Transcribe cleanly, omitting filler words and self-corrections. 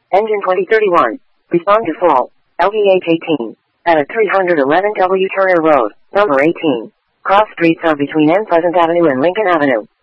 Engine 2031. Respond to fault. LVH 18. At 311 W. Turner Road, number 18. Cross streets are between N. Pleasant Avenue and Lincoln Avenue.